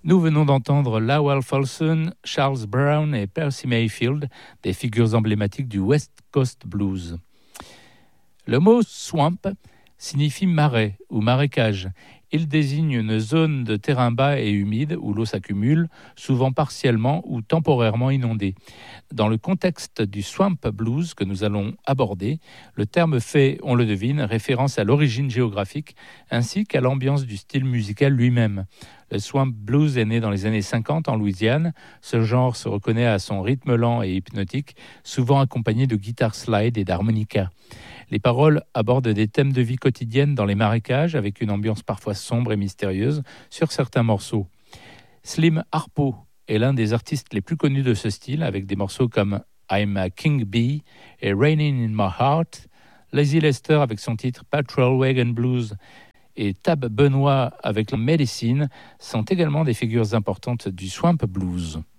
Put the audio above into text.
Nous venons d'entendre Lowell Fulson, Charles Brown et Percy Mayfield, des figures emblématiques du West Coast Blues. Le mot swamp signifie marais ou marécage. Il désigne une zone de terrain bas et humide où l'eau s'accumule, souvent partiellement ou temporairement inondée. Dans le contexte du swamp blues que nous allons aborder, le terme fait, on le devine, référence à l'origine géographique ainsi qu'à l'ambiance du style musical lui-même. Le swamp blues est né dans les années 50 en Louisiane. Ce genre se reconnaît à son rythme lent et hypnotique, souvent accompagné de guitare slide et d'harmonica. Les paroles abordent des thèmes de vie quotidienne dans les marécages, avec une ambiance parfois sombre et mystérieuse sur certains morceaux. Slim Harpo est l'un des artistes les plus connus de ce style, avec des morceaux comme I'm a King Bee et Raining in My Heart. Lazy Lester avec son titre Patrol Wagon Blues et Tab Benoit avec Medicine sont également des figures importantes du swamp blues.